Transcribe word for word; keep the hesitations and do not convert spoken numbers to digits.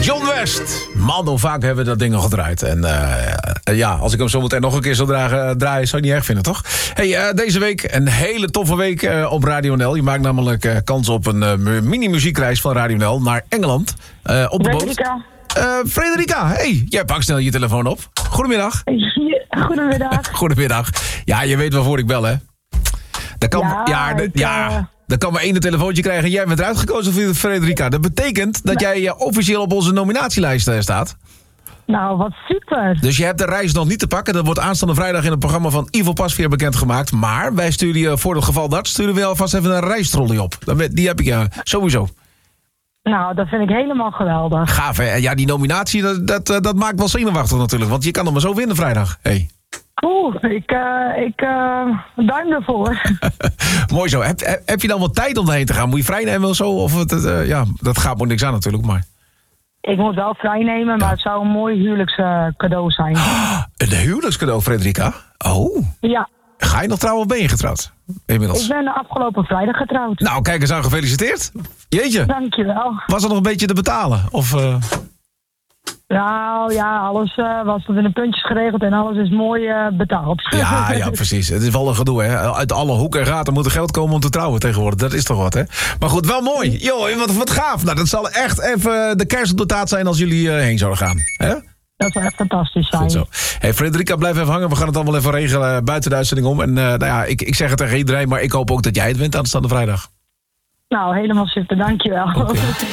John West. Man, hoe vaak hebben we dat ding al gedraaid. En uh, ja, als ik hem zo meteen nog een keer zou dragen, draaien, zou je niet erg vinden, toch? Hey, uh, deze week een hele toffe week uh, op Radio N L. Je maakt namelijk uh, kans op een uh, mini-muziekreis van Radio N L naar Engeland. Uh, op de boot. Uh, Frederica, hey, jij pakt snel je telefoon op. Goedemiddag. Goedemiddag. Goedemiddag. Ja, je weet waarvoor ik bel, hè? Dat kan, ja, ja, de, ik, ja uh... dan kan maar één een telefoontje krijgen en jij bent eruit gekozen voor Frederica. Dat betekent dat jij uh, officieel op onze nominatielijst uh, staat. Nou, wat super. Dus je hebt de reis nog niet te pakken. Dat wordt aanstaande vrijdag in het programma van Ivo Pasveer bekendgemaakt. Maar wij sturen je, voor het geval dat, sturen we alvast even een reistrolley op. Die heb ik ja, sowieso. Nou, dat vind ik helemaal geweldig. Gaaf, hè? Ja, die nominatie, dat, dat, dat maakt wel zenuwachtig natuurlijk. Want je kan hem maar zo winnen vrijdag. Hey. Cool, ik, uh, ik uh, duim ervoor. Mooi zo. Heb, heb, heb je dan wat tijd om daarheen te gaan? Moet je vrij nemen of zo? Of het, uh, ja, dat gaat me niks aan natuurlijk, maar... Ik moet wel vrij nemen, maar ja. Het zou een mooi huwelijkscadeau zijn. Oh, een huwelijkscadeau, Frederica? Oh. Ja. Ga je nog trouwen of ben je getrouwd? Inmiddels. Ik ben afgelopen vrijdag getrouwd. Nou, kijk eens aan, gefeliciteerd. Jeetje. Dankjewel. Was er nog een beetje te betalen? Of... Uh... Nou ja, alles uh, was tot in de puntjes geregeld en alles is mooi uh, betaald. Ja, ja, precies. Het is wel een gedoe, hè. Uit alle hoeken en gaten moet er geld komen om te trouwen tegenwoordig. Dat is toch wat, hè. Maar goed, wel mooi. Jo, wat, wat gaaf. Nou, dat zal echt even de kerst op de taart zijn als jullie uh, heen zouden gaan. Hè? Dat zou echt fantastisch zijn. Goed zo. Hey, Frederica, blijf even hangen. We gaan het allemaal even regelen buiten de uitzending om. En uh, nou ja, ik, ik zeg het tegen iedereen, maar ik hoop ook dat jij het wint aanstaande vrijdag. Nou, helemaal super. Dankjewel. Okay.